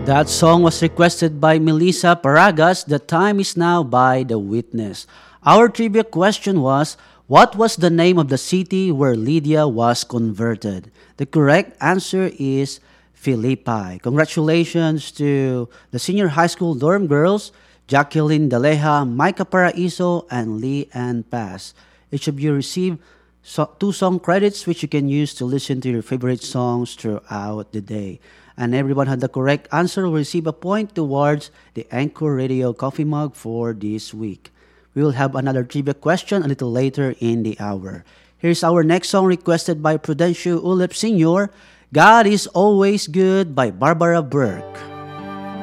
That song was requested by Melissa Paragas. The Time Is Now by The Witness. Our trivia question was, what was the name of the city where Lydia was converted? The correct answer is Philippi. Congratulations to the senior high school dorm girls, Jacqueline Daleja, Micah Paraiso, and Lee Ann Pass. Each of you received two song credits which you can use to listen to your favorite songs throughout the day. And everyone had the correct answer will receive a point towards the Anchor Radio coffee mug for this week. We will have another trivia question a little later in the hour. Here's our next song requested by Prudencio Ulep Sr., God is Always Good by Barbara Burke.